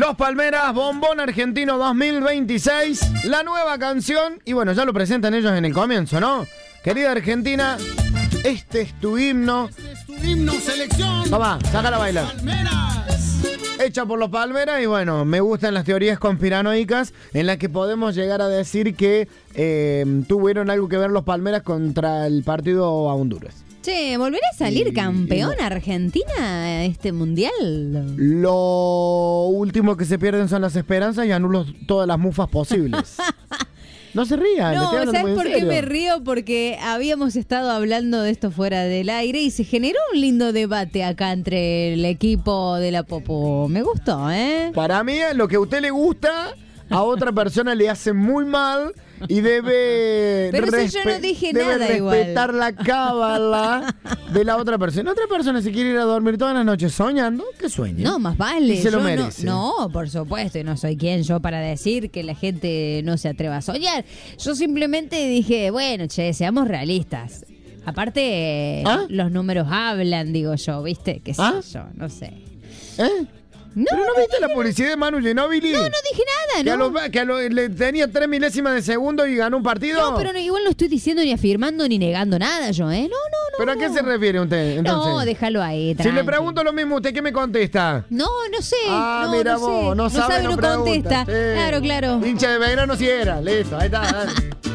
Los Palmeras, Bombón Argentino 2026, la nueva canción, y bueno, ya lo presentan ellos en el comienzo, ¿no? Querida Argentina, este es tu himno. Este es tu himno, selección. Toma, sácala a bailar. Palmeras. Hecha por los Palmeras, y bueno, me gustan las teorías conspiranoicas en las que podemos llegar a decir que tuvieron algo que ver los Palmeras contra el partido a Honduras. Che, ¿volverá a salir campeón Argentina este mundial? Lo último que se pierden son las esperanzas y anulo todas las mufas posibles. No se rían. No, estoy hablando ¿sabes muy en por qué serio. me río? Porque habíamos estado hablando de esto fuera del aire y se generó un lindo debate acá entre el equipo de la Popo. Me gustó, ¿eh? Para mí, lo que a usted le gusta, a otra persona le hace muy mal y debe... Pero si yo no dije debe nada igual. respetar la cábala de la otra persona. Otra persona se quiere ir a dormir todas las noches soñando, que sueñe. No, más vale. Y se lo Yo merece. No, por supuesto, y no soy quien yo para decir que la gente no se atreva a soñar. Yo simplemente dije, bueno, che, seamos realistas. Aparte, los números hablan, digo yo, ¿viste? ¿Qué sé yo? No sé. ¿Eh? No, ¿Pero no viste la publicidad de Manu Ginóbili? No dije nada, ¿no? Le tenía 3 milésimas de segundo y ganó un partido. No, pero igual no estoy diciendo ni afirmando ni negando nada yo, ¿eh? No. ¿Pero a qué se refiere usted, entonces? No, déjalo ahí, Si tranqui. le pregunto lo mismo, ¿usted qué me contesta? No sé. Ah, mira no vos, sé. no sabe, no contesta. pregunta. Sí. Claro. Hincha de Belgrano si era, listo, ahí está, dale.